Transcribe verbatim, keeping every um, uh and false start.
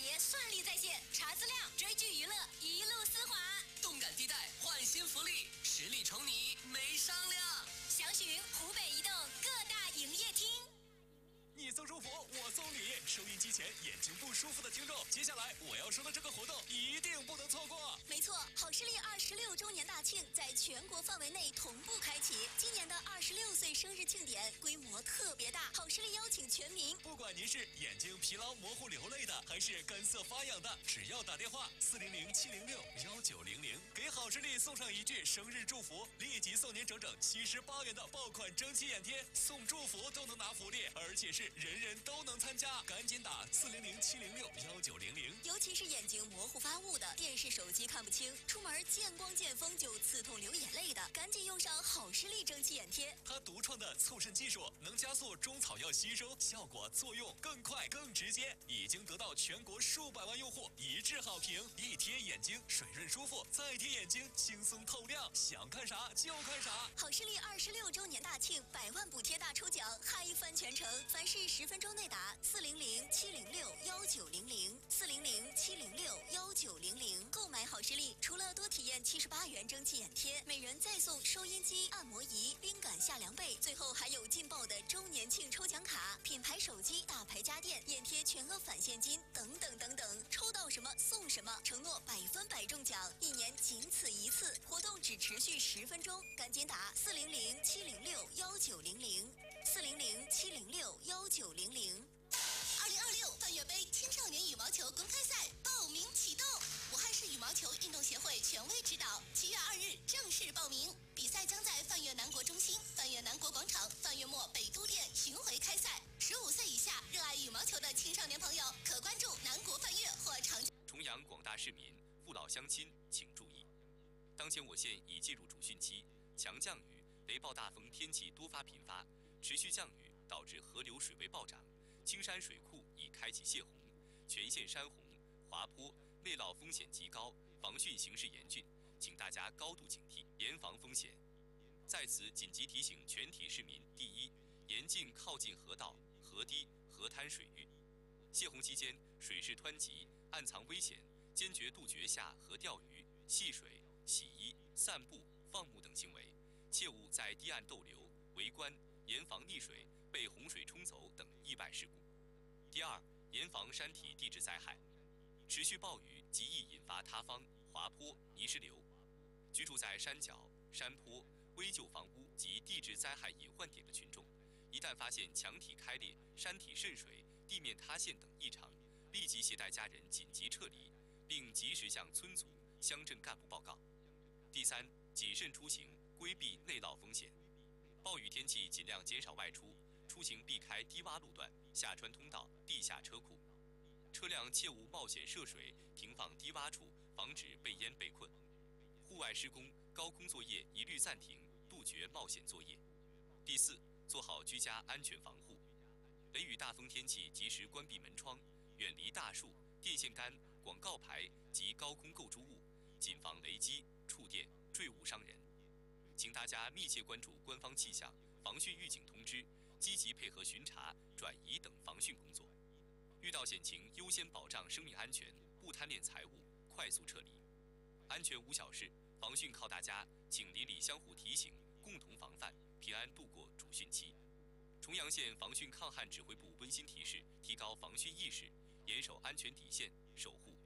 节算力在线，查资料、追剧娱乐一路丝滑。 动感地带换新福利，实力宠你没商量。 详询湖北移动各大营业厅。 你送祝福，我送礼。收音机前眼睛不舒服的听众，接下来我要说的这个活动一定不能错过。 没错，好视力二十六周年大庆在全国范围内同步开启。今年的二十六岁生日庆典规模特别大，好视力邀请全民， 不管您是眼睛疲劳模糊流泪的，还是干涩发痒的，只要打电话四零零七零六幺九零零，给好视力送上一句生日祝福，立即送您整整七十八元的爆款蒸汽眼贴，送祝福都能拿福利，而且是人人都能参加，赶紧打四零零七零六幺九零零。 尤其是眼睛模糊发雾的，电视手机看不清，出门见光见风就刺痛流眼泪的，赶紧用上好视力蒸汽眼贴。 它独创的促渗技术能加速中草药吸收，效果作用更快更直接，已经得到全国数百万用户一致好评。一贴眼睛水润舒服，再贴眼睛轻松透亮，想看啥就看啥。 好视力二十六周年大庆，百万补贴大抽奖，嗨翻全城！凡是十分钟内打四零零七零六幺九零零四零零七零六幺九零零购买好视力，除了多体验七十八元蒸汽眼贴，每人再送收音机、按摩仪、冰感夏凉被，最后还有劲爆的周年庆抽奖卡、品牌手机、大牌家电、眼贴全额返现金等等等等，抽到什么送什么，承诺百分百中奖，一年仅此一次，活动只持续十分钟，赶紧打四零零七零六幺九零零四零零七零六幺九零零。二零二六泛粤杯青少年羽毛球公开赛报名启动，武汉市羽毛球运动协会权威指导，七月二日正式报名。比赛将在泛粤南国中心、泛粤南国广场、泛粤墨北都店巡回开赛。十五岁以下热爱羽毛球的青少年朋友，可关注南国泛粤或长。 重阳广大市民、父老乡亲请注意，当前我县已进入主汛期，强降雨、雷暴大风天气多发频发，持续降雨导致河流水位暴涨。青山水库已开启泄洪，全县山洪、滑坡、内涝风险极高，防汛形势严峻，请大家高度警惕，严防风险。在此紧急提醒全体市民：第一，严禁靠近河道、河堤、河滩水域。泄洪期间，水势湍急，暗藏危险，坚决杜绝下河钓鱼、戏水、洗衣、散步、放牧等行为，切勿在堤岸逗留、围观，严防溺水、被洪水冲走等意外事故。第二，严防山体地质灾害，持续暴雨极易引发塌方、滑坡、泥石流。居住在山脚、山坡、危旧房屋及地质灾害隐患点的群众，一旦发现墙体开裂、山体渗水、地面塌陷等异常，立即携带家人紧急撤离，并及时向村组、乡镇干部报告。第三，谨慎出行，规避内涝风险。暴雨天气尽量减少外出，出行避开低洼路段、下穿通道、地下车库。车辆切勿冒险涉水，停放低洼处，防止被淹被困。户外施工、高空作业一律暂停，杜绝冒险作业。第四，做好居家安全防护。雷雨大风天气及时关闭门窗，远离大树、电线杆、广告牌及高空构筑物，谨防雷击、触电、坠物伤人。请大家密切关注官方气象、防汛预警通知，积极配合巡查、转移等防汛工作。遇到险情，优先保障生命安全，不贪恋财物，快速撤离。安全无小事，防汛靠大家，请邻里相互提醒，共同防范，平安度过主汛期。重阳县防汛抗旱指挥部温馨提示：提高防汛意识，严守安全底线，守护